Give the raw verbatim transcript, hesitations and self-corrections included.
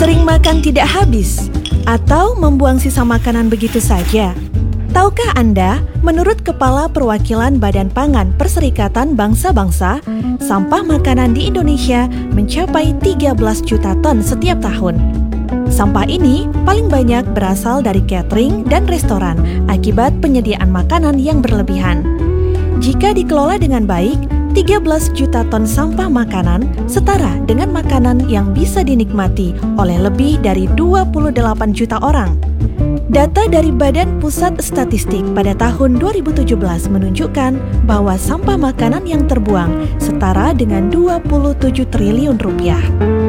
Sering makan tidak habis atau membuang sisa makanan begitu saja? Tahukah Anda, menurut Kepala Perwakilan Badan Pangan Perserikatan Bangsa-Bangsa, sampah makanan di Indonesia mencapai tiga belas juta ton setiap tahun. Sampah ini paling banyak berasal dari catering dan restoran akibat penyediaan makanan yang berlebihan. Jika dikelola dengan baik, tiga belas juta ton sampah makanan setara dengan makanan yang bisa dinikmati oleh lebih dari dua puluh delapan juta orang. Data dari Badan Pusat Statistik pada tahun dua ribu tujuh belas menunjukkan bahwa sampah makanan yang terbuang setara dengan dua puluh tujuh triliun rupiah.